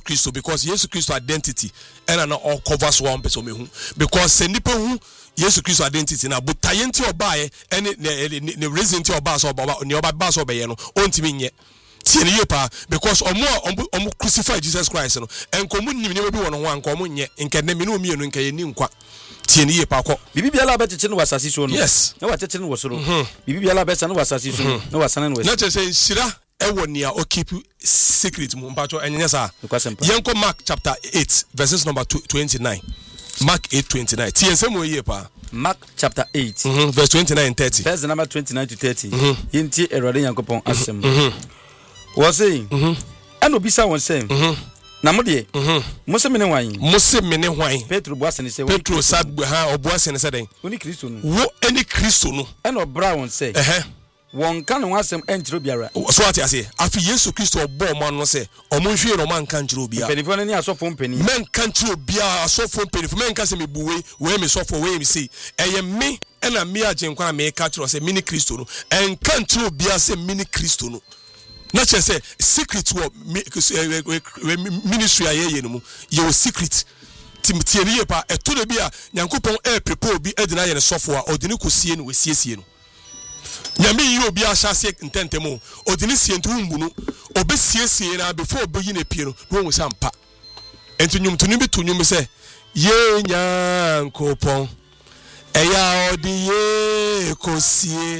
Christo because Yesu Christo identity and na all covers one person mehu because se nipa hu Yesu Christo identity na but tayenti obae ne reason ti oba so oba ne oba ba so obeye no ontimi nye tiene yepa because omo crucify Jesus Christ no enkomu nim ne bi wono ho anka omo nye nka na me no mienu nka ye ni nkwa tiene yepa ko bibia la betete no wasasi so no yes na watete no wosoro bibia la betete no wasasi so no wasana no na chese shira ewo nia o keep secret mu mpacho enye sa yenko Mark chapter 8 verses number 29 Mark 8:29 tiense mo yepa Mark chapter 8 verse 29 and 30 verse number 29 to 30 yenti erode yankopon asem was saying and obisa won say na mo de mose mene hwan Petro boasene say Petro sab ha oboasene say den oni Kristo no wo eni Kristo no and obra won say won kan no asem entro biara so ati ase afi Yesu Kristo obo mo no say omo hwe no man kan chiro bia penifo ni asofo mpeni men kan chiro bia asofo penifo men kan se me buwe we me sofo we me say eye me na me agenkwa na me ka chiro say mini Kristo no en kan chiro bia say mini Kristo no na che say secret wo ministry ayeye no mu ye secret timtieni yepa eto de bia nyankopon prepare bi edina ye ne sofo a odini kosie no we siesie no nyame yi obi ahase ntentemo odini sie ntu humbu no obesiesie na before obeyi na pie no wo sampa enti nyumtunu bi to nyum se ye nyankopon eya odiye kosie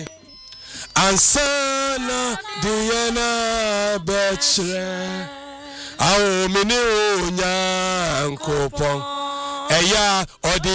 ansana diana bechre awo mene o nyankopon eya odi